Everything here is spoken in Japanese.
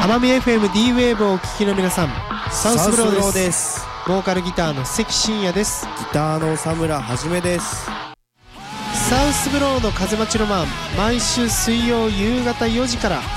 奄美 FM-D ウェーブをお聞きの皆さん、サウスブローです。ボーカルギターの関真也です。 ギターの佐村はじめです。 サウスブローの風待ちロマン、毎週水曜夕方4時から